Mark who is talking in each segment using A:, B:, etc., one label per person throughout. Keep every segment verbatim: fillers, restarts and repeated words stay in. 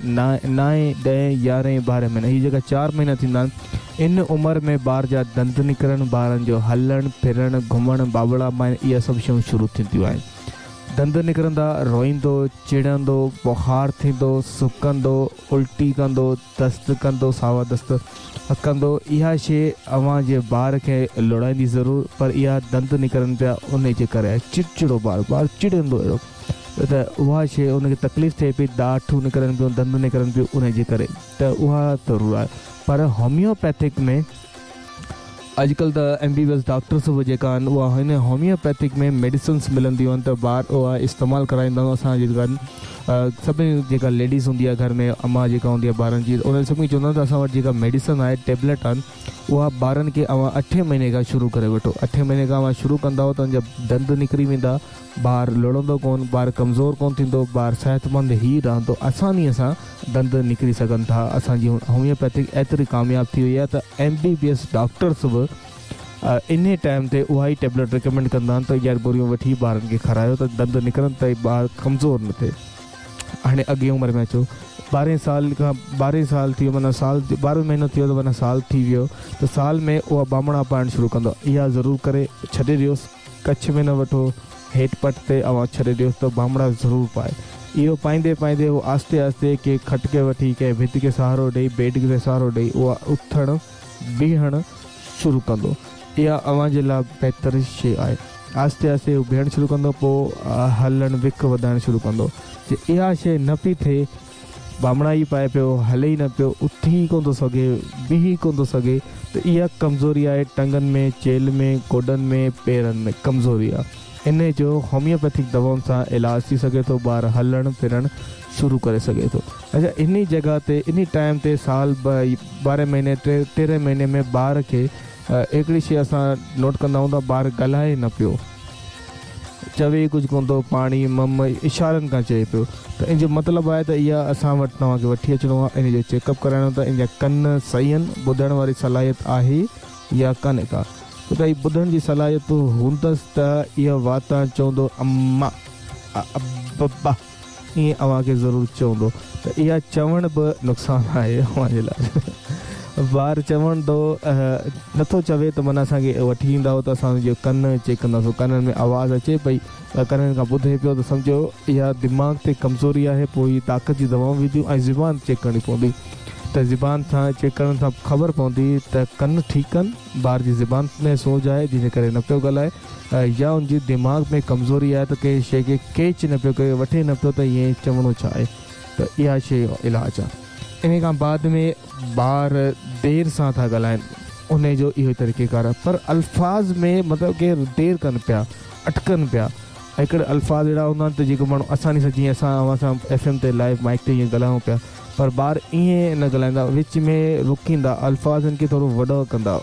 A: ना नाए ॾह यारहें ॿारहें महीना हीअ जेका चारि महीना थींदा आहिनि इन उमिरि में ॿार जा दंद निकिरणु ॿारनि जो हलणु फिरणु घुमणु बाबड़ा माइनि इहा सभु शयूं शुरू थींदियूं आहिनि। दंद निकिरंदा, रोईंदो, चिड़ंदो, बुख़ारु थींदो, सुकंदो, उल्टी कंदो, दस्त कंदो, सावा दस्त कंदो। इहा शइ अव्हां जे ॿार खे लुड़ाईंदी ज़रूरु, पर इहा दंद निकिरनि पिया उन जे करे चिड़चिड़ो ॿारु ॿारु चिड़ंदो अहिड़ो त उहा शइ उनखे तकलीफ़ थिए पई, दाठूं निकिरनि पियूं, दंद निकिरनि पियूं उन जे करे, त उहा ज़रूरु आहे। पर होम्योपैथिक में अॼुकल्ह त M B B S doctors बि जेका आहिनि उहा हिन होम्योपैथिक में मेडिसिन्स मिलंदियूं आहिनि त ॿार उहा इस्तेमालु कराईंदा आहियूं। असांजे घरु सभिनी जेका लेडीज़ हूंदी आहे घर में, अम्मा जेका हूंदी आहे ॿारनि जी, उन सभिनी चवंदा आहिनि त असां वटि जेका मेडिसन आहे, टेबलेट आहिनि, उहा ॿारनि खे अव्हां अठे महीने खां शुरू करे वठो। अठे महीने खां अव्हां शुरू कंदव त उनजा दंद निकिरी वेंदा, ॿारु लुड़ंदो कोन, ॿारु कमज़ोर कोन थींदो, ॿारु सिहतमंद ई रहंदो, आसानीअ सां दंद निकिरी सघनि था। असांजी होम्योपैथिक एतिरी कामयाबु थी वई आहे त M B B S doctors बि इन टाइम ते उहा ई टेबलेट रिकमेंड कंदा आहिनि त यार गोरियूं वठी ॿारनि खे खारायो त दंद निकिरनि त ॿारु कमज़ोर न थिए। हाणे अॻे उमिरि में अचो, ॿारहें साल खां ॿारहें साल थी वियो, माना साल ॿारहों महीनो थी वियो त माना साल थी वियो त साल में उहा बामणा पाइणु शुरू कंदो। इहा ज़रूरु करे छॾे ॾियोसि, कच्छ में न वठो, हेठि पट ते अव्हां छॾे ॾियोसि त बामणा ज़रूरु पाए। इहो पाईंदे पाईंदे उहो आहिस्ते आहिस्ते कंहिं खटके वठी, कंहिं भित खे सहारो ॾेई, बेड खे सहारो ॾेई उहा उथणु बीहणु शुरू कंदो। इहा अव्हां जे लाइ बहितरु शइ आहे। आहिस्ते आहिस्ते उहो बीहणु शुरू कंदो, पोइ हलणु विक वधाइणु शुरू कंदो। जे इहा शइ न पई थिए, बामणा ई पाए पियो, हले ई न पियो, उथी ई कोन थो सघे, बीही कोन थो सघे, त इहा कमज़ोरी आहे। टंगनि में, चेल में, गोॾनि में, पेरनि में कमज़ोरी आहे। इन जो होम्योपैथिक दवाउनि सां इलाजु थी सघे थो, ॿारु हलणु फिरणु शुरू करे सघे थो। अच्छा, इन जॻह ते इन टाइम ते साल ॿारहें महीने टे तेरहें महीने में ॿार खे हिकिड़ी शइ असां नोट कंदा आहियूं त ॿारु ॻाल्हाए न पियो, चवे कुझु कोन थो, पाणी मम इशारनि खां चए पियो, त इन जो मतिलबु आहे त इहा असां वटि तव्हांखे वठी अचिणो आहे, इन जो चेकअप कराइणो त इन जा कन सही आहिनि, ॿुधण वारी सलाहियत आहे या कान्हे का। त भई ॿुधण जी सलाहियत हूंदसि त इहा वाता चवंदो अम्मा अब्बा, ईअं अव्हांखे ज़रूरु चवंदो, त इहा चवण बि नुक़सानु आहे अव्हांजे लाइ। ॿारु चवण थो नथो चवे त माना असांखे वठी ईंदव त असांजो कन चेक कंदासीं, कननि में आवाज़ु अचे पई, कननि खां ॿुधे पियो त सम्झो इहा दिमाग़ ते कमज़ोरी आहे। पोइ हीअ ताक़त जी दवाऊं विधियूं ऐं ज़ुबान चेक करणी पवंदी, त ज़ुबान सां चेक करण सां ख़बर पवंदी त कन ठीकु आहिनि, ॿार जी ज़ुबान में सोज आहे जंहिंजे करे न पियो ॻाल्हाए, या उनजी दिमाग़ में कमज़ोरी आहे त कंहिं शइ खे कैच न पियो करे, वठे न पियो त ईअं चवणो छा आहे। त इहा शइ इलाजु आहे। इन खां बाद में ॿार देरि सां था ॻाल्हाइनि, उन जो इहो तरीक़ेकार आहे, पर अल्फाज़ में मतिलबु के देरि कनि पिया, अटकनि पिया। हिकिड़े अल्फाज़ अहिड़ा हूंदा आहिनि त जेको माण्हू आसानी सां, जीअं असां अव्हां सां एफ एम ते लाइव माइक ते ईअं ॻाल्हायूं पिया, पर ॿार ईअं न ॻाल्हाईंदा, विच में रुकींदा, अल्फाज़नि खे थोरो वॾो कंदा,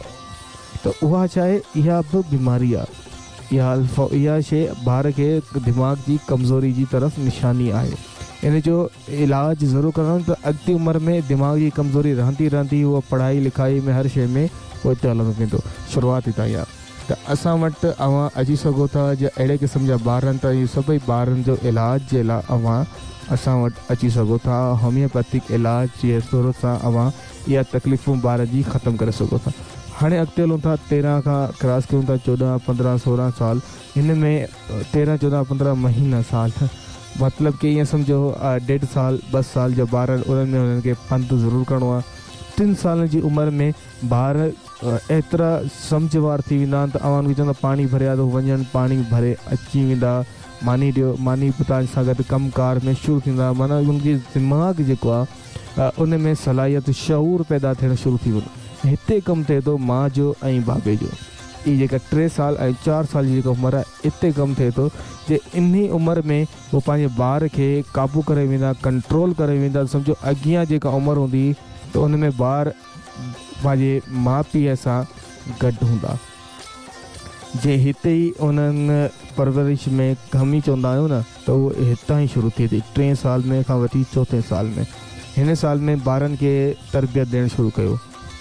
A: त उहा छा आहे, इहा बि बीमारी आहे। इहा अल्फा इहा शइ ॿार खे दिमाग़ जी कमज़ोरी जी तरफ़ निशानी आहे। इन जो इलाजु ज़रूरु करणु, त अॻिते उमिरि में दिमाग़ जी कमज़ोरी रहंदी रहंदी उहा पढ़ाई लिखाई में हर शइ में पोइ हिते हलंदो वेंदो, शुरूआती ताईं आहे। त असां वटि अव्हां अची सघो था, या अहिड़े क़िस्म जा ॿार आहिनि त इहे सभई ॿारनि जो इलाज जे लाइ अव्हां असां वटि अची सघो था। होम्योपैथिक इलाज जी ज़रूरत सां अव्हां इहा तकलीफ़ूं ॿार जी ख़तमु करे सघो था। हाणे अॻिते हलूं था, तेरहं खां क्रॉस कयूं था, चोॾहं पंद्रहं सोरहं साल, हिन में तेरहं चोॾहं पंद्रहं महीना साल, मतिलबु की ईअं सम्झो ॾेढ साल ॿ साल जा ॿार उन्हनि में उन्हनि खे पंधु ज़रूरु करिणो आहे। टिनि सालनि जी उमिरि में ॿार एतिरा सम्झवार थी वेंदा आहिनि त अव्हां खे चवंदा पाणी भरिया थो वञनि, पाणी भरे अची वेंदा, मानी ॾियो, मानी तव्हां सां गॾु कमकार में शुरू थींदा, माना उनजी दिमाग़ जेको आहे उन में सलाहियत शऊर पैदा थियणु शुरू थी वञे। हिते कमु थिए थो माउ जो ऐं बाबे जो। इहा जेका टे साल ऐं चारि साल जी जेका उमिरि आहे, हिते कमु थिए थो जे इन उमिरि में उहो पंहिंजे ॿार खे क़ाबू करे वेंदा, कंट्रोल करे वेंदा। सम्झो अॻियां जेका उमिरि हूंदी त उन में ॿार पंहिंजे माउ पीउ सां गॾु हूंदा, जे हिते ई उन्हनि परवरिश में कमी चवंदा आहियूं न, त उहो हितां ई शुरू थिए थी, टे साल में खां वठी चौथे साल में। हिन साल में ॿारनि खे तरबियत ॾियणु शुरू कयो,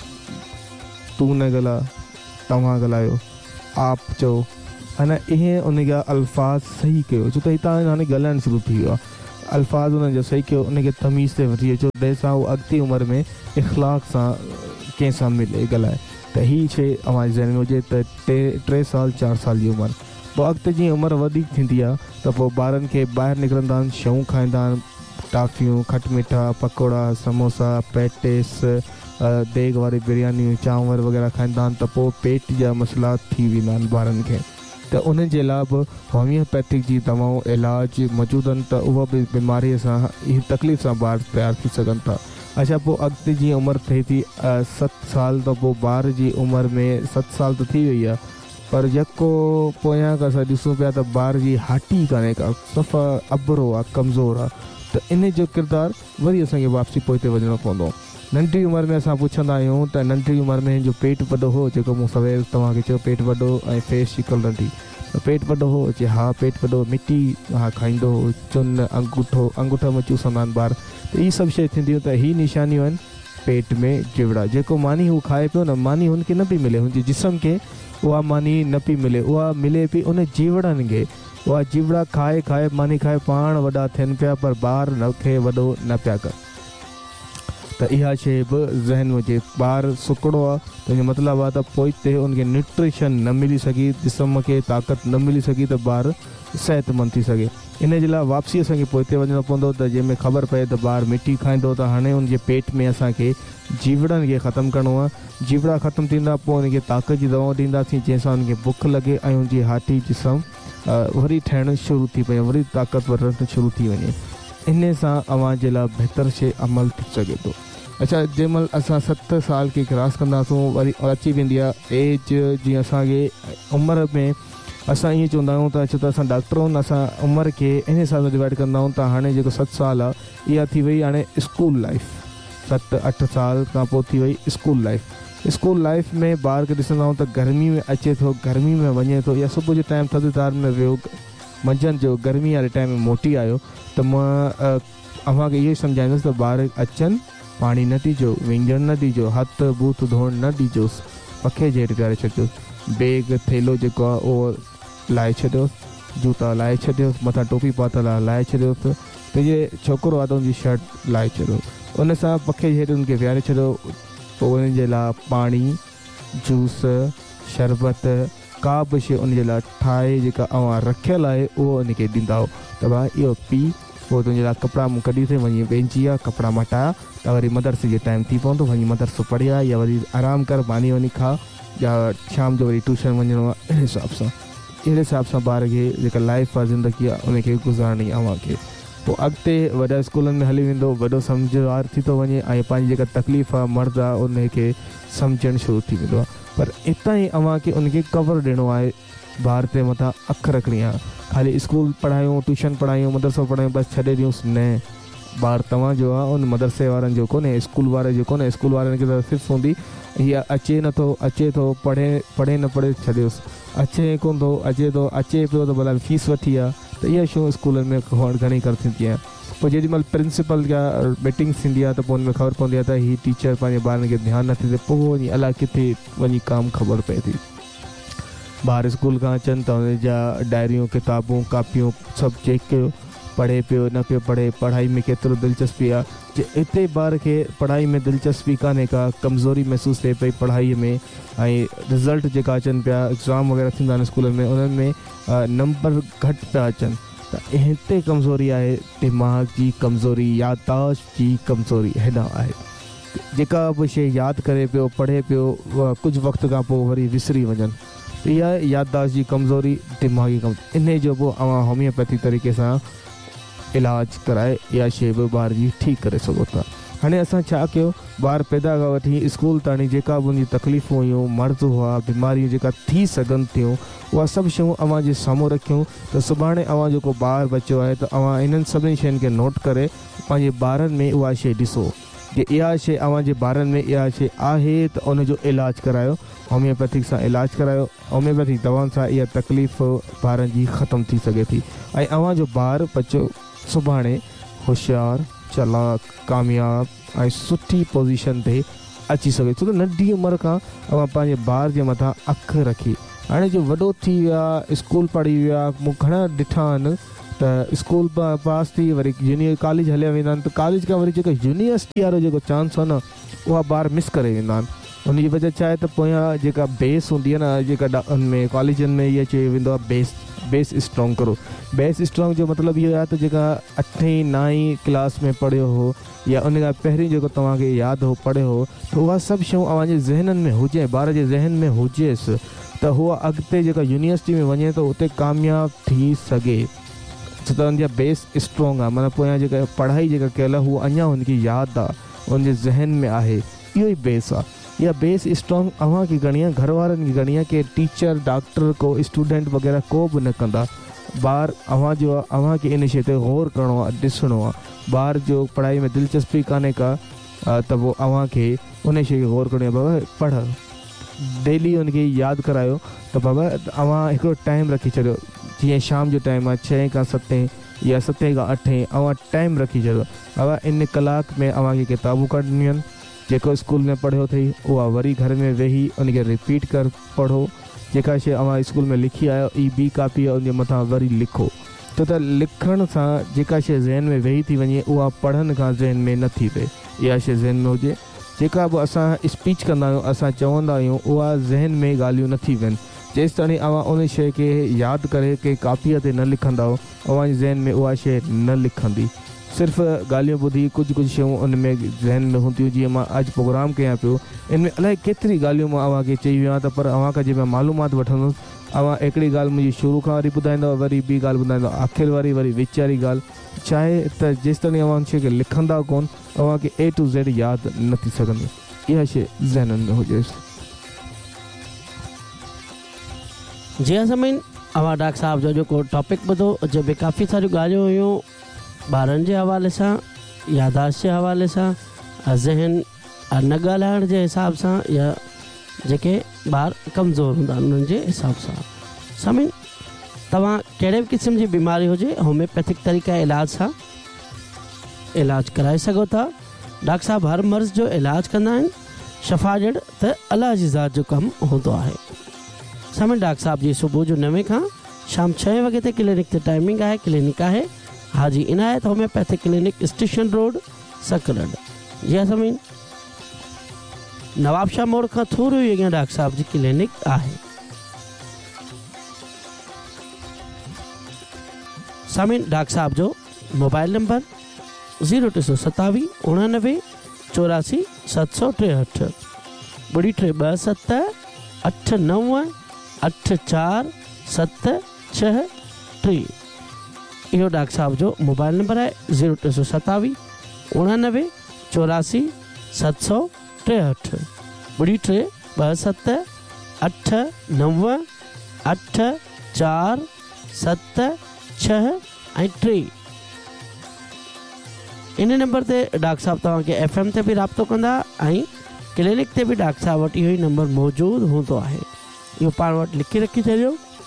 A: तूं न ॻाल्हा, तव्हां ॻाल्हायो, आप चओ, अञा इहे उन जा अल्फाज़ सही कयो, छो त हितां हाणे ॻाल्हाइणु शुरू थी वियो आहे। अल्फाज़ उन्हनि जो सही कयो, उनखे तमीज़ ते वठी अचो, जंहिं सां उहो अॻिते उमिरि में इख़लाक़ सां कंहिं सां मिले ॻाल्हाए। त हीअ शइ अव्हांजे ज़हन में हुजे त टे टे साल चारि साल जी उमिरि। पोइ अॻिते जीअं उमिरि वधीक थींदी आहे त पोइ ॿारनि खे ॿाहिरि निकिरंदा आहिनि, शयूं खाईंदा आहिनि, टाफियूं, खटमिठा, पकोड़ा, समोसा, पैटिस, देग वारी बिरयानी, चांवर वग़ैरह खाईंदा आहिनि, त पोइ पेट जा मसइला थी वेंदा आहिनि ॿारनि खे। त उन जे लाइ बि होम्योपैथिक जी दवाऊं इलाज मौजूदु आहिनि, त उहा बि बीमारीअ सां हीअ तकलीफ़ सां ॿार तयारु थी सघनि था। अच्छा, पोइ अॻिते जीअं उमिरि थिए थी सत साल, त पोइ ॿार जी उमिरि में सत साल त थी वई आहे, पर जेको पोयां खां असां ॾिसूं पिया त ॿार जी हाटी कान्हे का, सफ़ा अबरो आहे, कमज़ोर आहे, त इन जो किरदारु वरी असांखे वापसी पोइ ते वञिणो पवंदो। नंढी उमिरि में असां पुछंदा आहियूं त नंढी उमिरि में जो पेट वॾो हो, जेको मूं सवेल तव्हांखे चयो पेट वॾो ऐं फेस जी कलर नंढी, त पेट वॾो हो, चए हा पेट वॾो, मिटी हा खाईंदो हो, चुन, अंगूठो अंगूठो में चूसंदा आहिनि ॿार, त इहे सभु शइ थींदियूं। त हीअ निशानियूं आहिनि पेट में जिवड़ा। जेको मानी हू खाए पियो न, मानी हुनखे न पई मिले, हुनजे जिस्म खे उहा मानी न पई मिले, उहा मिले पई उन जिवड़नि खे। उहा जिवड़ा खाए खाए मानी खाए पाण वॾा थियनि पिया, पर ॿार न खे वॾो न पिया कनि। त इहा शइ बि ज़हन में हुजे। ॿारु सुकिड़ो आहे त इहो मतिलबु आहे त पोइ ते उनखे न्यूट्रिशन न मिली सघी, जिस्म खे ताक़त न मिली सघी, त ॿारु सिहतमंद थी सघे। इन जे लाइ वापसी असांखे पोइ ते वञिणो पवंदो, त जंहिंमें ख़बर पए त ॿारु मिटी खाईंदो, त हाणे उनजे पेट में असांखे जीवड़नि खे ख़तमु करिणो आहे। जीवड़ा ख़तमु थींदा, पोइ उनखे ताक़त जी दवाऊं ॾींदासीं, जंहिंसां उनखे बुख लॻे ऐं उनजी हाटी जिस्म वरी ठहिणु शुरू थी पए, वरी ताक़तवर रहणु शुरू थी वञे। इन सां अव्हां जे लाइ बहितर शइ अमल थी सघे थो। अच्छा, जंहिंमहिल असां सत साल खे क्रॉस कंदासीं, वरी अची वेंदी आहे एज, जीअं असांखे उमिरि में असां ईअं चवंदा आहियूं त छो त असां डॉक्टर आहियूं, असां उमिरि खे इन हिसाब सां डिवाइड कंदा आहियूं। त हाणे जेको सत साल आहे इहा थी वई हाणे स्कूल लाइफ, सत अठ साल खां पोइ थी वई स्कूल लाइफ। स्कूल लाइफ में ॿार खे ॾिसंदा आहियूं त गर्मी में अचे थो, गर्मी में वञे थो, या सुबुह जे टाइम थधिदार में वियो, मंझंदि जो गर्मी वारे टाइम में मोटी आयो, त मां अव्हांखे इहो ई सम्झाईंदुसि त ॿार अचनि, पाणी न ॾिजो, विंजण न ॾिजो, हथ बूथ धोइण न ॾिजोसि, पखे जे हेठि करे छॾिजोसि, बैग थेलो जेको आहे उहो लाहे छॾियोसि, जूता लाहे छॾियोसि, मथां टोपी पातल आहे लाहे छॾियोसि, पंहिंजे छोकिरो आहे त हुनजी शर्ट लाहे छॾियो, उन सां पखे जे हेठि हुनखे विहारे छॾियो। पोइ उन जे लाइ पाणी, जूस, शरबत, का बि शइ उन जे लाइ ठाहे जेका अव्हां रखियलु आहे उहो उनखे ॾींदा त भाई इहो पी। पोइ तुंहिंजे लाइ कपिड़ा मूं कढी अथई, वञी बेंची आहे, कपिड़ा मटाया, त वरी मदरसे जे टाइम थी पवंदो, वञी मदरसो पढ़िया या वरी आराम कर, मानी वञी खा, या शाम जो वरी ट्यूशन वञिणो आहे। अहिड़े हिसाब सां अहिड़े हिसाब सां ॿार खे जेका लाइफ आहे, ज़िंदगी आहे, उनखे गुज़ारणी आहे अव्हांखे। पोइ अॻिते वॾा स्कूलनि में हली वेंदो, वॾो सम्झदार थी थो वञे, ऐं पंहिंजी जेका तकलीफ़ आहे मर्द आहे उनखे सम्झणु शुरू थी वेंदो आहे। पर इतां ई अव्हांखे उनखे कवर ॾियणो आहे, ॿार ते मथां अखि रखणी आहे। ख़ाली स्कूल पढ़ायूं, ट्यूशन पढ़ायूं, मदरसो पढ़ायूं, बसि छॾे ॾियूंसि, न। ॿार तव्हांजो आहे, उन मदरसे वारनि जो कोन्हे, स्कूल वारे जो कोन्हे। स्कूल वारनि खे त सिर्फ़ु हूंदी हीअ अचे नथो, अचे थो, पढ़े पढ़े न पढ़े छॾियोसि, अचे कोन थो, अचे थो, अचे पियो त भला फीस वठी आहे, त इहा शयूं स्कूलनि में घणी कर थींदी आहे। पोइ जेॾीमहिल प्रिंसिपल जा मीटिंग्स थींदी आहे त पोइ हुनमें ख़बर पवंदी आहे त हीअ टीचर पंहिंजे ॿारनि खे ध्यानु नथी ॾिए, पोइ वञी अलाए किथे वञी काम ख़बर पए थी। ॿार स्कूल खां अचनि त हुनजा डायरियूं, किताबूं, कापियूं सभु चेक कयो, पढ़े पियो न पियो पढ़े, पढ़ाई में केतिरो दिलचस्पी आहे। जे हिते ॿार खे पढ़ाई में दिलचस्पी कान्हे का, कमज़ोरी महसूसु थिए पई पढ़ाईअ में, ऐं रिज़ल्ट जेका अचनि पिया, एग्ज़ाम वग़ैरह थींदा आहिनि स्कूलनि में, उन्हनि में नंबर घटि पिया अचनि, त हिते कमज़ोरी आहे, दिमाग़ जी कमज़ोरी, याददाश्त जी कमज़ोरी हेॾा आहे। जेका बि शइ यादि करे पियो, पढ़े पियो, कुझु वक़्त खां पोइ वरी विसरी वञनि, इहा याददाश्त जी कमज़ोरी, दिमाग़ी कमज़ोरी। इन जो बि अव्हां होम्योपैथी तरीक़े सां इलाज कराए इहा शइ बि ॿार जी ठीकु करे सघो था। हाणे असां छा कयो, ॿार पैदा खां वठी स्कूल ताईं जेका बि मुंहिंजी तकलीफ़ूं हुयूं, मर्ज़ हुआ, बीमारियूं जेका थी सघनि थियूं, उहा सभु शयूं अव्हां जे साम्हूं रखियूं। त सुभाणे अव्हां जेको ॿारु बचियो आहे, त अव्हां इन्हनि सभिनी शयुनि खे नोट करे पंहिंजे ॿारनि में उहा शइ ॾिसो कि इहा शइ अव्हां जे ॿारनि में इहा शइ आहे, त उनजो इलाजु करायो, होम्योपैथिक सां इलाजु करायो। होम्योपैथिक दवाउनि सां इहा तकलीफ़ ॿारनि जी ख़तमु थी सघे थी, ऐं अव्हां जो ॿारु बचो सुभाणे होशियारु, चालाक, कामयाबु ऐं सुठी पोज़ीशन ते अची सघे। छो त नंढी उमिरि खां अव्हां पंहिंजे ॿार जे मथां अखि रखी, हाणे जो वॾो थी विया, स्कूल पढ़ी विया, मूं घणा ॾिठा आहिनि त त स्कूल पास थी वरी जूनियर कॉलेज हलिया वेंदा आहिनि त कॉलेज खां वरी जेको यूनिवर्सिटी वारो जेको चांस आहे न उहा ॿार मिस करे वेंदा आहिनि। उनजी वजह छा आहे त पोयां जेका बेस हूंदी आहे न जेका उनमें कॉलेजनि में इहा चयो वेंदो आहे बेस बेस स्ट्रॉन्ग करो। बेस स्ट्रॉन्ग जो मतिलबु इहो आहे त जेका अठीं नाईं क्लास में पढ़ियो हो या उन खां पहिरीं जेको तव्हांखे यादि हो पढ़ियो हो त उहा सभु शयूं अव्हांजे ज़हननि में हुजे, ॿार जे ज़हन में हुजेसि त हूअ अॻिते जेका यूनिवर्सिटी में वञे त उते कामयाबु थी सघे, छो त हुनजा बेस स्ट्रॉन्ग आहे। माना पोयां जेका पढ़ाई जेका कयल आहे उहा अञा हुनखे यादि आहे, हुनजे ज़हन में आहे, इहो ई बेस आहे। इहा बेस स्ट्रॉन्ग अव्हां खे करणी आहे, घर वारनि खे करणी आहे कि टीचर डॉक्टर को स्टूडेंट वग़ैरह को बि न कंदा। ॿार अव्हां जो आहे, अव्हां खे इन शइ ते गौर करिणो आहे, ॾिसणो आहे। ॿार जो पढ़ाई में दिलचस्पी कान्हे का त पोइ अव्हां खे उन शइ खे गौर करणी आहे। बाबा पढ़, डेली हुनखे यादि करायो त बाबा अव्हां हिकिड़ो टाइम रखी छॾियो, जीअं शाम जो टाइम आहे छहें खां सतें या सतें खां अठें, अव्हां टाइम रखी छॾियो। बाबा इन कलाक में अव्हां खे किताबूं कढणियूं आहिनि, जेको स्कूल में पढ़ियो अथई उहा वरी घर में वेही उनखे रिपीट कर पढ़ो। जेका शइ अव्हां स्कूल में लिखी आयो ई ॿी कापी आहे उनजे मथां वरी लिखो, छो त लिखण सां जेका शइ ज़हन में वेही थी वञे उहा पढ़ण खां ज़हन में न थी पए। इहा शइ ज़हन में हुजे, जेका बि असां स्पीच कंदा आहियूं, असां चवंदा आहियूं, उहा ज़हन में ॻाल्हियूं न थी वञनि। जेसि ताईं अव्हां उन शइ खे यादि करे के कापीअ ते न लिखंदा, अव्हांजे ज़हन में उहा शइ न लिखंदी। सिर्फ़ु ॻाल्हियूं ॿुधी कुझु कुझु शयूं उन में ज़हन में हूंदियूं। जीअं मां अॼु प्रोग्राम कयां पियो, इन में अलाए केतिरी ॻाल्हियूं मां अव्हां खे चई वियो आहियां, त पर अव्हां खां जे मां मालूमात वठंदुसि, अव्हां हिकिड़ी ॻाल्हि मुंहिंजी शुरू खां वरी ॿुधाईंदव, वरी ॿी ॻाल्हि ॿुधाईंदव, आख़िर वारी वरी विच वारी ॻाल्हि। छा आहे त जेसि ताईं अव्हां उन शइ खे लिखंदा कोन, अव्हां खे ए टू ज़ेड यादि न थी सघंदी। इहा शइ ज़हननि में हुजेसि।
B: जी असां अवां डॉक्टर साहब जो जेको टॉपिक ॿुधो, जंहिंमें काफ़ी सारियूं ॻाल्हियूं हुयूं ॿारनि जे हवाले सां, यादाश्त जे हवाले सां, ज़हन न ॻाल्हाइण जे हिसाब सां, या जेके ॿार कमज़ोर हूंदा आहिनि उन्हनि जे हिसाब सां। समीन तव्हां कहिड़े बि क़िस्म जी बीमारी हुजे होम्योपैथिक तरीक़े इलाज सां इलाज कराए सघो था। डॉक्टर साहब हर मर्ज़ जो इलाज कंदा आहिनि, शफ़ा ॼण त अलाह जी ज़ात जो कमु हूंदो आहे। समीन डॉक्टर साहब जी सुबुह जो नवें खां शाम छहें वॻे ते क्लिनिक ते टाइमिंग आहे। क्लिनिक आहे हाजी इनायत होम्योपैथिक क्लिनिक, स्टेशन रोड, सकरड। जी समीन नवाब शाह मोड़ खां थोरो ई अॻियां डॉक्टर साहब जी क्लिनिक आहे। समीन डॉक्टर साहब जो मोबाइल नंबर ज़ीरो टे सौ सतावीह उणानवे चौरासी सत सौ टेहठि, ॿुड़ी टे ॿ सत अठ नव अठ चारि सत छह टे। इहो डॉक्टर साहब जो मोबाइल नंबर आहे ज़ीरो टे सौ सतावीह उणानवे चौरासी सत सौ टेहठि, ॿुड़ी टे ॿ सत अठ नव अठ चारि सत छह ऐं टे। इन नंबर ते डॉक्टर साहब तव्हांखे एफ एम ते बि राब्तो कंदा ऐं क्लिनिक ते बि डॉक्टर साहब वटि इहो ई नंबर मौजूदु हूंदो आहे। इहो पाण वटि लिखी रखी छॾियो,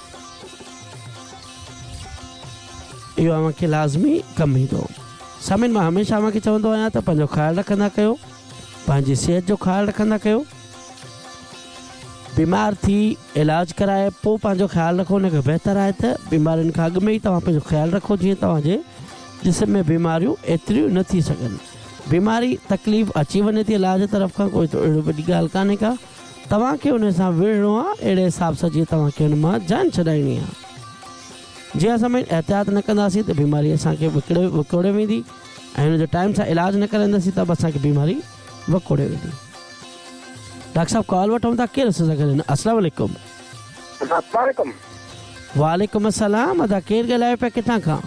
B: इहो अव्हांखे लाज़मी कमु ईंदो। समीन मां हमेशह अव्हांखे चवंदो आहियां त पंहिंजो ख़्यालु रखंदा कयो, पंहिंजी सिहत जो ख़्यालु रखंदा कयो। बीमार थी इलाज कराए पोइ पंहिंजो ख़्यालु रखो, हुनखे बहितरु आहे त बीमारियुनि खां अॻु में ई तव्हां पंहिंजो ख़्यालु रखो, जीअं तव्हांजे जिस्म में बीमारियूं एतिरियूं न थी सघनि। बीमारी तकलीफ़ अची वञे थी इलाज तरफ़ खां, कोई त अहिड़ी वॾी ॻाल्हि कान्हे का, तव्हांखे हुन सां विढ़णो आहे अहिड़े हिसाब सां जीअं तव्हांखे हुन मां जान छॾाइणी आहे। जीअं असां में एहतियात न कंदासीं त बीमारी असांखे विकिणे विकोड़े वेंदी, ऐं हुनजो टाइम सां इलाज न कराईंदासीं त बि असांखे बीमारी वकोड़े वेंदी। डॉक्टर साहब कॉल वठूं था, केरु असां सां गॾु? अस्सलाम वालेकुम। वालेकुम अस्सलाम। अदा केरु ॻाल्हायो पिया, किथां खां?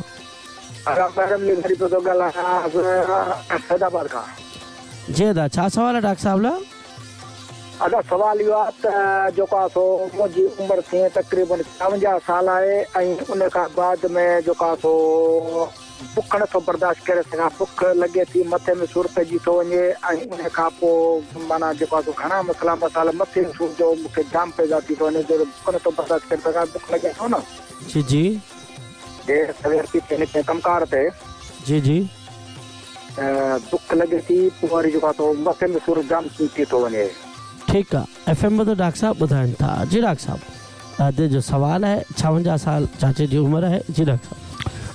B: जी अदा छा सवाल आहे डॉक्टर साहब लाइ?
C: अदा सवाल इहो आहे त जेको आहे सो मुंहिंजी उमिरि थी तक़रीबन छावंजाहु साल आहे, ऐं उन खां बाद में जेको आहे सो बुख नथो बर्दाश्त करे सघां, बुख लॻे थी, मथे में सूर पइजी थो वञे, ऐं उन खां पोइ माना जेको आहे सो घणा मसला मसाला मथे में सूर जो मूंखे जाम पैदा थी थो वञे, जो बुख नथो बर्दाश्त करे सघां, बुख लॻे थो न।
B: जी जी
C: देर सवेर थी थिए निकिरे कमकार ते,
B: जी जी
C: बुख लॻे थी, पोइ वरी जेको आहे सो मथे में सूर जाम थी थो वञे।
B: ठीकु आहे, एफ एम ॿुधो डॉक्टर साहब ॿुधाइनि था। जी डॉक्टर साहब अॼु जो सवाल आहे, छावंजाहु साल चाचे जी उमिरि आहे। जी डॉक्टर साहब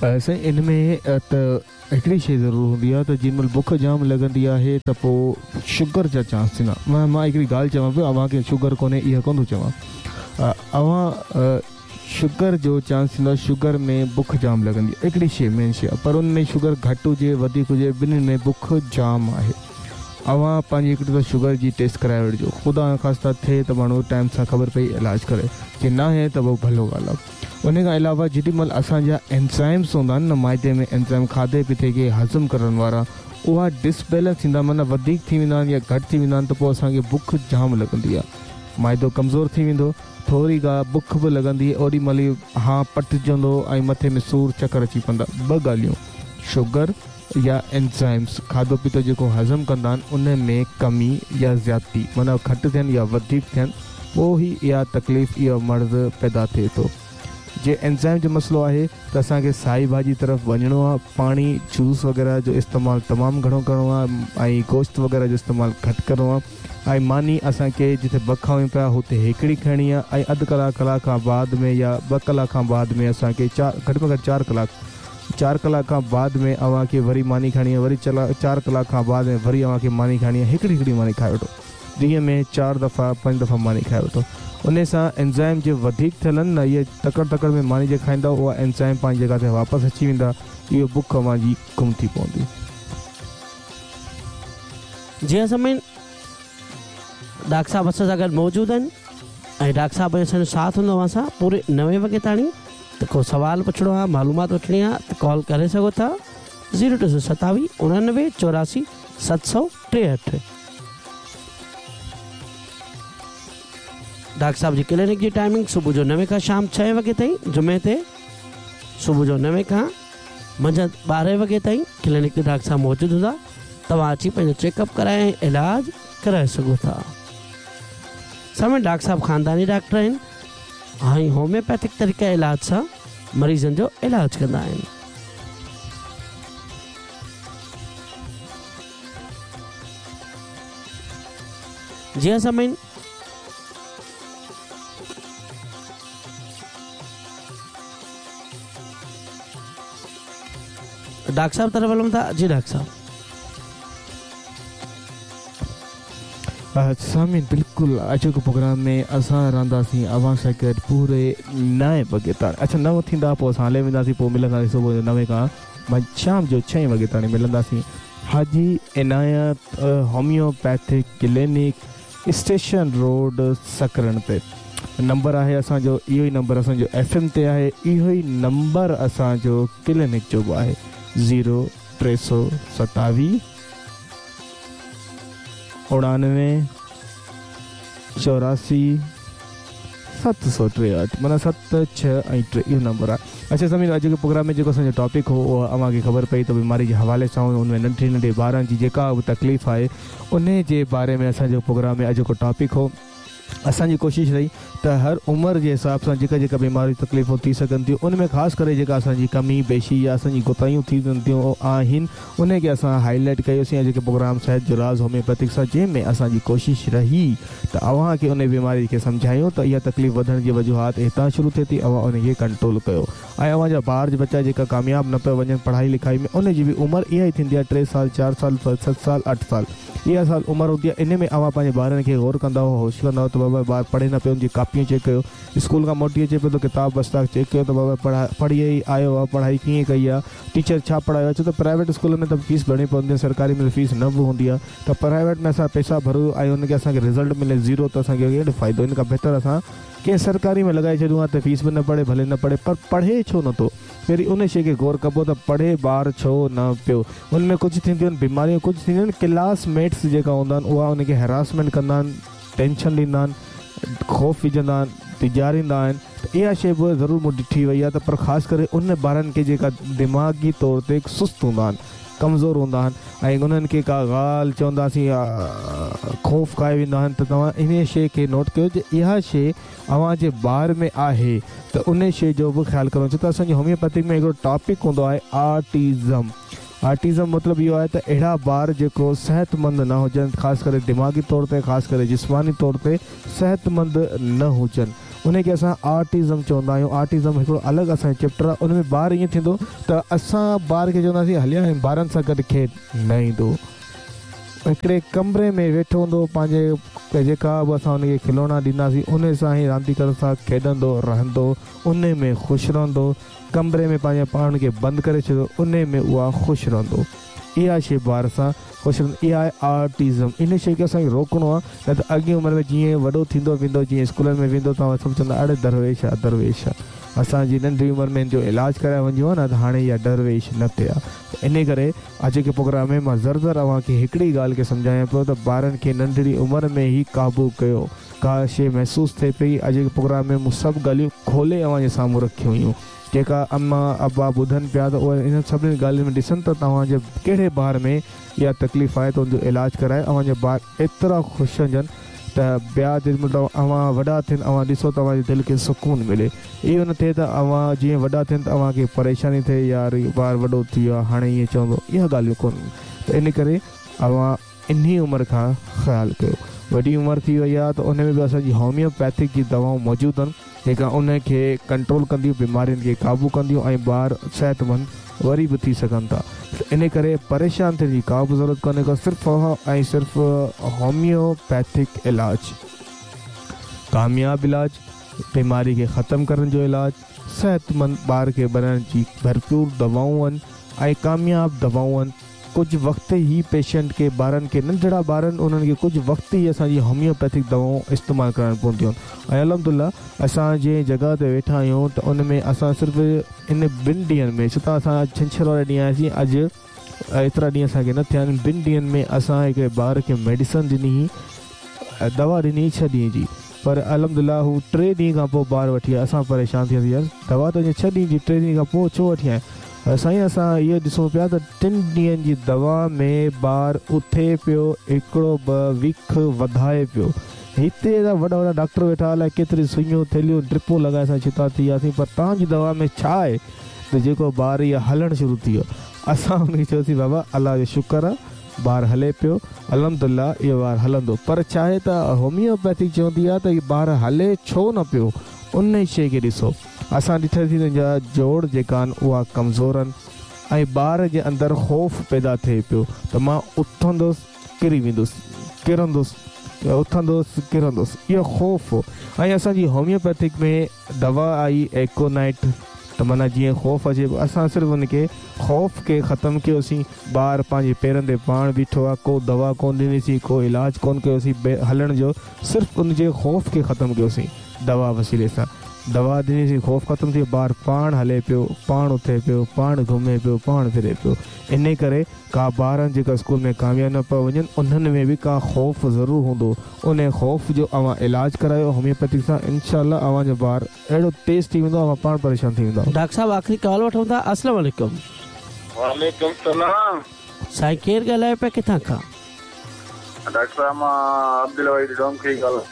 A: साईं इन में त हिकिड़ी शइ ज़रूरु हूंदी आहे त जेॾी महिल बुख जाम लॻंदी आहे त पोइ शुगर जा चांस थींदा। मां मां हिकिड़ी ॻाल्हि चवां पियो, अव्हांखे शुगर कोन्हे इहा कोन थो चवां, अव्हां शुगर जो चांस थींदो आहे, शुगर में बुख जाम लॻंदी आहे, हिकिड़ी शइ मेन शइ आहे, पर उन में शुगर घटि हुजे वधीक हुजे ॿिन्हिनि में बुख जाम आहे। अव्हां पंहिंजी हिकिड़ी त शुगर जी टेस्ट कराए वठिजो, ख़ुदा ख़ासि थिए त माण्हू टाइम सां ख़बर पई इलाजु करे, जे न आहे त उहो भलो ॻाल्हि आहे। उन खां अलावा जेॾी महिल असांजा एंज़ाइम्स हूंदा आहिनि न माइदे में, एंज़ाइम खाधे पीते खे हज़म करण वारा, उहा डिसबैलेंस थींदा, माना वधीक थी वेंदा आहिनि या घटि थी वेंदा आहिनि, त पोइ असांखे बुख जाम लॻंदी आहे। माइदो कमज़ोर थी वेंदो, थोरी का बुख बि लॻंदी, ओॾी महिल हा पटिजंदो ऐं मथे में सूर चकर अची पवंदा। ॿ ॻाल्हियूं, शुगर या एंज़ाइम्स खाधो पीतो जेको हज़म कंदा आहिनि उन में कमी या ज़्यादती, माना घटि थियनि या वधीक थियनि, पोइ ई इहा तकलीफ़, इहो मर्ज़ पैदा थिए थो। जे एंज़ाइम जो मसइलो आहे त असांखे साई भाॼी तरफ़ वञिणो आहे, पाणी जूस वग़ैरह जो इस्तेमालु तमामु घणो करिणो आहे ऐं गोश्त वग़ैरह जो इस्तेमालु घटि करिणो आहे, ऐं मानी असांखे जिथे ॿ खाऊं पिया हुते हिकिड़ी खणी आहे, ऐं अधु कलाक कलाक खां बाद में या ॿ कलाक खां बाद में असांखे चारि घटि में घटि चारि कलाक चारि कलाक खां बाद में अव्हांखे वरी मानी खणी आहे, वरी चला चारि कलाक खां बाद में वरी अव्हांखे मानी खणी आहे, हिकिड़ी हिकिड़ी मानी खाए वठो, ॾींहं में चारि दफ़ा पंज दफ़ा मानी खाए वठो। उन सां एंज़ाइम जे वधीक थियनि न, इहे तकड़ तकड़ में मानी जे खाईंदा, उहा एंज़ाइम पंहिंजी जॻह ते वापसि अची वेंदा, इहो बुख अव्हांजी गुम थी पवंदी।
B: जी असां में डॉक्टर साहब असां सां गॾु मौजूदु आहिनि ऐं डॉक्टर साहब असांजो साथ हूंदो आहे असां पूरे नवे वॻे ताणी। त को सवाल पुछिणो आहे, मालूमात वठणी आहे त कॉल करे सघो था ज़ीरो टे सौ सतावीह उणानवे चौरासी सत सौ टेहठि। डॉक्टर साहब जी क्लिनिक जी टाइमिंग सुबुह जो नवे खां शाम छह वॻे ताईं, जुमे ते सुबुह जो नवे खां मंझंदि ॿारहें वॻे ताईं क्लिनिक ते डॉक्टर साहब मौजूदु हूंदा। तव्हां अची पंहिंजो चेकअप कराए इलाजु कराए सघो था। समय डॉक्टर साहब ख़ानदानी डॉक्टर आहिनि ऐं होम्योपैथिक तरीक़े इलाज सां मरीज़नि जो इलाजु कंदा आहिनि। जीअं समय डॉक्टर साहब तरफ हलूं था। जी डॉक्टर साहब।
A: सामीन बिल्कुलु अॼु को प्रोग्राम में असां रहंदासीं अव्हां सां गॾु पूरे नवे वॻे ताईं। अच्छा नव थींदा पोइ असां हले वेंदासीं, पोइ मिलंदासीं सुबुह जो नवे खां शाम जो छहें वॻे ताईं मिलंदासीं। हाजी इनायत होम्योपैथिक क्लिनिक स्टेशन रोड सकरन ते। नंबर आहे असांजो इहो ई नंबर असांजो एफ एम ते आहे, इहो ई नंबर असांजो क्लिनिक जो बि आहे ज़ीरो टे सौ सतावीह उणानवे चौरासी सत सौ टेहठि, माना सत छह ऐं टे इहो नंबर आहे। अच्छा समीर अॼु जे प्रोग्राम में जेको असांजो टॉपिक हो उहो अव्हांखे ख़बर पई त बीमारी जे हवाले सां उनमें नंढे नंढे ॿारनि जी जेका बि तकलीफ़ आहे उन जे बारे में असांजो प्रोग्राम में अॼु को टॉपिक हो। असांजी कोशिशि रही त हर उमिरि जे हिसाब सां जेका जेका बीमारी तकलीफ़ूं थी सघनि थियूं उन में ख़ासि करे जेका असांजी कमी बेशी या असांजी गुतायूं थी वेंदियूं आहिनि उनखे असां हाईलाइट कयोसीं ऐं जेके प्रोग्राम सिहत जो राज़ होम्योपैथिक सां, जंहिंमें असांजी कोशिशि रही त अव्हांखे उन बीमारी खे सम्झायूं त इहा तकलीफ़ वधण जी वजूहात हितां शुरू थिए थी, अव्हां उनखे कंट्रोल कयो ऐं अव्हां जा ॿार जा बच्चा जेका कामयाबु न पिया वञनि पढ़ाई लिखाई में, उन जी बि उमिरि इहा ई थींदी आहे टे साल चारि साल सत साल अठ साल इहा साल उमिरि हूंदी आहे। इन में अव्हां पंहिंजे ॿारनि खे गौर कंदा होश कंदा त बाबा ॿार पढ़े न पियो, उनजी कापियूं चेक कयो, स्कूल खां मोटी अचे पियो त किताब बस्ता चेक कयो त बाबा पढ़ा पढ़ी आयो आहे, पढ़ाई कीअं कई आहे, टीचर छा पढ़ायो आहे। छो त प्राइवेट स्कूल में त फीस भरणी पवंदी आहे, सरकारी में त फीस न बि हूंदी आहे, त प्राइवेट में असां पैसा भरूं ऐं उनखे असांखे रिज़ल्ट मिले ज़ीरो त असांखे कहिड़ो फ़ाइदो। इन खां बहितर असां कंहिं सरकारी में लॻाए छॾूं आहे त फीस बि न पढ़े, भले न पढ़े पर पढ़े छो नथो, पहिरीं उन शइ खे गौर कबो त पढ़े ॿार छो न पियो। उनमें कुझु थींदियूं आहिनि बीमारियूं, कुझु थींदियूं आहिनि क्लासमेट्स जेका हूंदा आहिनि उहा उनखे हैरासमेंट कंदा आहिनि, टेंशन ॾींदा आहिनि, ख़ौफ़ विझंदा आहिनि, तिजारींदा आहिनि। त इहा शइ बि ज़रूरु मूं ॾिठी वई आहे त पर ख़ासि करे उन ॿारनि खे जेका दिमाग़ी तौर ते सुस्त हूंदा आहिनि, कमज़ोर हूंदा आहिनि ऐं उन्हनि खे का ॻाल्हि चवंदासीं ख़ौफ़ खाए वेंदा आहिनि, त तव्हां इन शइ खे नोट कयो जे इहा शइ अव्हांजे ॿार में आहे त उन शइ जो बि ख़्यालु करणो। छो त असांजी होम्योपैथिक में हिकिड़ो टॉपिक हूंदो आहे ऑटिज़म। ऑटिज़म मतिलबु इहो आहे त अहिड़ा ॿार जेको सेहतमंद न हुजनि, ख़ासि करे दिमाग़ी तौर ते, ख़ासि करे जिस्मानी तौर ते सेहतमंद न हुजनि, उनखे असां आर्टिज़म चवंदा आहियूं। आर्टिज़म हिकिड़ो अलॻि असांजो चैप्टर आहे। उन में ॿार ईअं थींदो त असां ॿार खे चवंदासीं हलिया ॿारनि सां गॾु खेॾ न ईंदो, हिकिड़े कमरे में वेठो हूंदो, पंहिंजे जेका बि असां हुनखे खिलौना ॾींदासीं उन सां ई रांदीगर सां खेॾंदो रहंदो, उन में ख़ुशि रहंदो। कमरे में पंहिंजे पाण खे बंदि करे छॾियो, उन में उहा ख़ुशि रहंदो। इहा शइ ॿार सां ख़ुशि रहंदी, इहा आहे आर्टिज़म। इन शइ खे असांखे रोकणो आहे, न त अॻे उमिरि में जीअं वॾो थींदो वेंदो, जीअं स्कूलनि में वेंदो तव्हां सभु चवंदा अड़े दरवेश आहे दरवेश आहे। असांजी नंढी उमिरि में जो इलाजु कराए वञो आहे न त हाणे इहा दरवेश न थिए आहे। इन करे अॼु जे प्रोग्राम में मां ज़र ज़र अव्हांखे हिकिड़ी ॻाल्हि खे सम्झायां पियो त ॿारनि खे नंढड़ी उमिरि में ई क़ाबू कयो। का शइ महसूसु थिए पई, अॼु जे प्रोग्राम में मूं सभु ॻाल्हियूं खोले अव्हांजे साम्हूं रखियूं हुयूं। जेका अम्मा अब्बा ॿुधनि पिया त उहे इन सभिनी ॻाल्हियुनि में ॾिसनि त तव्हांजे कहिड़े ॿार में इहा तकलीफ़ आहे त हुनजो इलाजु कराए अव्हांजा ॿार एतिरा ख़ुशि हुजनि त ॿिया जेॾीमहिल अव्हां वॾा थियनि अव्हां ॾिसो तव्हांजे दिलि खे सुकूनु मिले। इहो न थिए त अव्हां जीअं वॾा थियनि त अव्हांखे परेशानी थिए यार ॿार वॾो थी वियो आहे हाणे ईअं चवंदो, इहा ॻाल्हियूं कोन्हनि। त इन करे अव्हां इन उमिरि खां ख़्यालु कयो। वॾी उमिरि थी वई आहे त उन में बि असांजी होम्योपैथिक जी दवाऊं मौजूदु आहिनि जेका उनखे कंट्रोल कंदियूं, बीमारियुनि खे क़ाबू कंदियूं ऐं ॿार सिहतमंद वरी बि थी सघनि था। इन करे परेशान थियण जी का बि ज़रूरत कोन्हे को, सिर्फ़ु ऐं सिर्फ़ु होम्योपैथिक इलाजु, कामयाबु इलाजु, बीमारी खे ख़तमु करण जो इलाजु, सिहतमंद ॿार खे बणाइण जी भरपूर दवाऊं आहिनि ऐं कामयाबु दवाऊं आहिनि। कुझु वक़्तु ई पेशेंट खे ॿारनि खे नंढड़ा ॿारनि उन्हनि खे कुझु वक़्तु ई असांजी होम्योपैथिक दवाऊं इस्तेमालु करणु पवंदियूं आहिनि। ऐं अलहमदुलिल्लाह असां जंहिं जॻह ते वेठा आहियूं त उन में असां सिर्फ़ु इन ॿिनि ॾींहंनि में छो त असां छंछरु वारे ॾींहुं आयासीं, अॼु एतिरा ॾींहं असांखे न थिया आहिनि। ॿिनि ॾींहंनि में असां हिकिड़े ॿार खे मेडिसन ॾिनी, दवा ॾिनी छह ॾींहं जी, पर अलहमदुलिल्लाह हू टे ॾींहं खां पोइ ॿार वठी आया। असां परेशान थी वियासीं, दवा त छह ॾींहं जी टे ॾींहं खां पोइ छो वठी आया। साईं असां इहो ॾिसूं पिया त टिनि ॾींहंनि जी दवा में ॿारु उथे पियो, हिकिड़ो ॿ विख वधाए पियो। हिते त वॾा वॾा डॉक्टर वेठा, अलाए केतिरी सुइयूं थेलियूं ड्रिपूं लॻाए असां छिता थी वियासीं, पर तव्हांजी दवा में छा आहे त जेको ॿारु इहा हलणु शुरू थी वियो। असां हुनखे चयोसीं बाबा अलाह जो शुक्र आहे ॿारु हले पियो, अलहमदुलिल्लाह इहो ॿारु हलंदो। पर चाहे त होम्योपैथिक चवंदी आहे त इहो ॿारु हले छो न पियो, उन ई शइ खे ॾिसो। असां ॾिठासीं तुंहिंजा जोड़ जेका आहिनि उहा कमज़ोर आहिनि ऐं ॿार जे अंदरि ख़ौफ़ पैदा थिए पियो त मां उथंदुसि किरी वेंदुसि, किरंदुसि उथंदुसि किरंदुसि, इहो ख़ौफ़ हो। ऐं असांजी होम्योपैथिक में दवा आई एकोनाइट, त माना जीअं ख़ौफ़ अचे असां सिर्फ़ु हुनखे ख़ौफ़ खे ख़तमु कयोसीं। ॿारु पंहिंजे पेरनि ते पाण बीठो आहे, को दवा कोन ॾिनीसीं, को इलाजु कोन कयोसीं हलण जो, सिर्फ़ु उनजे ख़ौफ़ खे ख़तमु कयोसीं दवा वसीले सां। दवा ॾिनीसीं, ख़ौफ़ ख़तमु थी वियो, ॿारु पाण हले पियो, पाण उथे पियो, पाण घुमे पियो, पाण फिरे पियो। इन करे का ॿारनि जेका स्कूल में कामयाबु न पिया वञनि उन्हनि में बि का ख़ौफ़ ज़रूरु हूंदो। उन ख़ौफ़ जो अव्हां इलाजु करायो होम्योपैथिक सां, इनशाअल्लाह अव्हांजो ॿारु अहिड़ो तेज़ थी वेंदो, अव्हां पाण परेशान थी वेंदा।
B: डॉक्टर साहब आख़िरी कॉल वठूं था। अस्सलाम वालेकुम।
C: वालेकुम सलाम।
B: साईं केरु ॻाल्हाए पिया, किथां खां?
C: डॉक्टर साहब मां अब्दुल वहीद डोमखी ॻाल्हायां।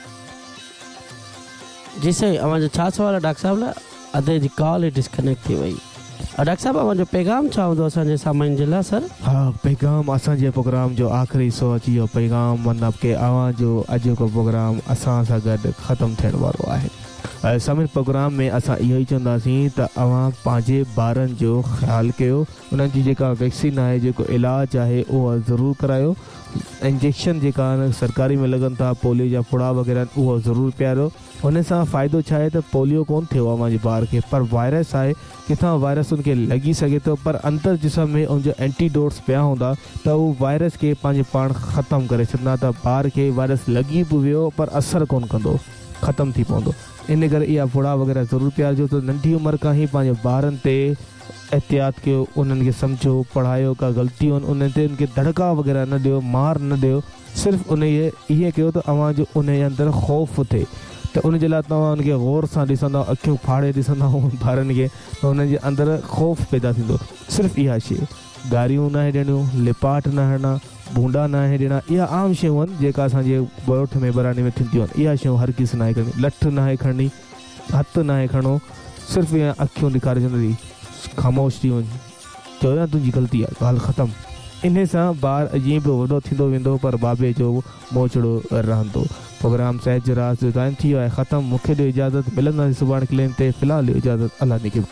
B: जी साईं, अव्हांजो छा सवाल आहे डॉक्टर साहब लाइ? अधे जी कॉल डिस्कनेक्ट थी वई। डॉक्टर साहब अव्हांजो पैगाम छा हूंदो असांजे सामाइन जे लाइ? सर
A: हा, पैगाम असांजे प्रोग्राम जो आख़िरी हिसो अची वियो। पैगाम मतिलबु की अव्हांजो अॼु को प्रोग्राम असां सां गॾु ख़तमु थियण वारो आहे। सभिनी प्रोग्राम में असां इहो ई चवंदासीं त अव्हां पंहिंजे ॿारनि जो ख़्यालु कयो, उन्हनि जी जेका वैक्सीन आहे, जेको इलाजु आहे उहा ज़रूरु करायो। इंजेक्शन जेका सरकारी में लॻनि था, पोलियो जा फुड़ा वग़ैरह, उहो ज़रूरु पियारो। उन सां फ़ाइदो छा आहे त पोलियो कोन थियो आहे मुंहिंजे ॿार खे, पर वायरस आहे, किथां वायरस उनखे लॻी सघे थो, पर अंतर जिस्म में उनजो एंटीडोट्स पिया हूंदा त उहो वायरस खे पंहिंजे पाण ख़तमु करे छॾंदा, त ॿार खे वायरस लॻी बि वियो पर असरु कोन कंदो, ख़तमु थी पवंदो। इन करे इहा फुड़ा वग़ैरह ज़रूरु पियारिजो। त नंढी उमिरि खां ई पंहिंजे ॿारनि ते एहतियात कयो, उन्हनि खे सम्झो, पढ़ायो, का ग़लतियूं आहिनि उन्हनि ते उनखे धड़का वग़ैरह न ॾियो, मार न ॾियो। सिर्फ़ु उन इहे कयो त अव्हांजो उन जे अंदरि ख़ौफ़ थिए, त उनजे लाइ तव्हां उनखे गौर सां ॾिसंदा, अखियूं फाड़े ॾिसंदा ॿारनि खे, त उन्हनि जे अंदरि ख़ौफ़ पैदा थींदो। सिर्फ़ु इहा शइ, गारियूं न ॾियणियूं, लिपाट न हणणा, बूंडा न ॾियणा, इहा आम शयूं आहिनि जेका असांजे ॻोठ में बराणी में थींदियूं आहिनि। इहा शयूं हर किस न आहे करणी, लठ न आहे खणणी, हथु न आहे खणो, सिर्फ़ु इहा अखियूं ॾेखारे छॾंदी, ख़ामोश थी वञ, चयो न तुंहिंजी ग़लती आहे, ॻाल्हि ख़तमु। इन सां ॿारु जीअं बि वॾो थींदो वेंदो पर बाबे जो मोचड़ो रहंदो। प्रोग्राम सहज राज जो टाइम थी वियो आहे ख़तमु। मूंखे ॾियो इजाज़त, मिलंदासीं सुभाणे क्लेम ते। फ़िलहाल ॾियो इजाज़त, अलाह निके।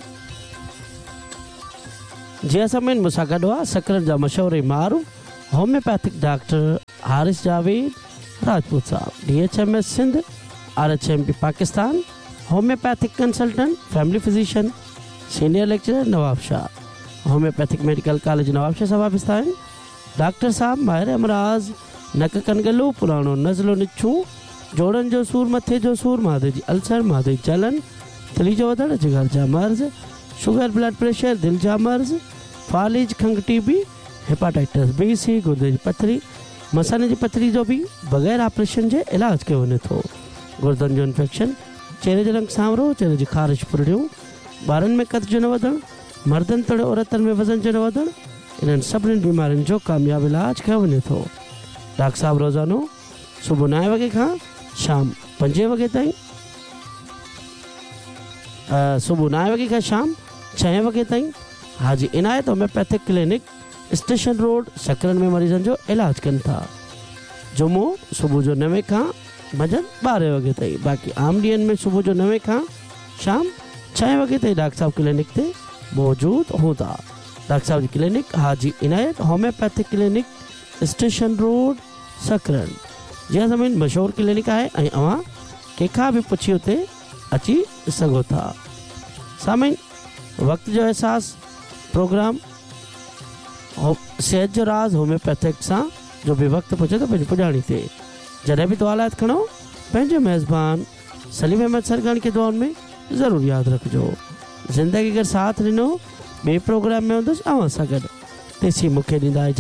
B: जी असां में मूंसां गॾु आहे सकरन जा मशहूरु मारूफ़ होम्योपैथिक डॉक्टर हारिस जावेद राजपूत साहब, D H M S Sindh, R H M P Pakistan, homeopathic consultant, family physician, senior lecturer Nawab Shah, homeopathic medical college Nawab Shah साहब आहिनि। डॉक्टर साहब माहिर अमराज़, नक कनगलो, पुराणो नज़लो निछू, जोड़नि जो सूर, मथे जो सूर, मादे जी अल्सर, मादे जलन, दिली जो वधण, जिगर जा मर्ज़, शुगर, ब्लड प्रेशर, दिल जा मर्ज़, फालिज, खंघ, टीबी, हेपाटाइटिस बी, सी, गुर्दे जी पथरी, मसाने जी पथरी जो भी बग़ैर ऑपरेशन जे इलाज कयो वञे थो। गुर्दनि जो इन्फेक्शन, चेहरे जो रंग सांवरो, चेहरे जी ख़ारिश, फुरड़ियूं, ॿारनि में कद जो न वधणु, मर्दनि तोड़े औरतनि में वज़न जो न वधणु, इन्हनि सभिनी बीमारियुनि जो कामयाबु इलाज कयो वञे थो। डॉक्टर साहब रोज़ानो सुबुह नवे वॻे खां शाम पंजे वॻे ताईं, सुबुह नवे वॻे खां शाम छहें वॻे ताईं हाजी इनायत होम्योपैथिक क्लिनिक स्टेशन रोड सकरन में मरीज़नि जो इलाज कनि था। जुमो सुबुह जो नवे खां मंझंदि ॿारहें वॻे ताईं। बाक़ी आम ॾींहंनि में सुबुह जो नवे खां शाम छहें वॻे ताईं डॉक्टर साहब क्लिनिक ते मौजूदु हूंदा। डॉक्टर साहब जी क्लिनिक हाजी इनायत होम्योपैथिक क्लिनिक स्टेशन रोड सकरन, जीअं सभिनी मशहूरु क्लिनिक आहे ऐं अव्हां कंहिंखां बि पुछी हुते अची सघो था। सामिन वक़्त जो एहसास प्रोग्राम सेहत जो राज होम्योपैथिक सां जो बि वक़्तु पुछे थो पंहिंजी पुॼाणी थिए। जॾहिं बि दुआलात खणो पंहिंजे मेज़बान सलीम अहमद सरगानी खे दुआउनि में ज़रूरु यादि रखिजो। ज़िंदगी अगरि साथ ॾिनो ॿिए प्रोग्राम में हूंदुसि अव्हां सां गॾु, तेसीं मूंखे ॾींदा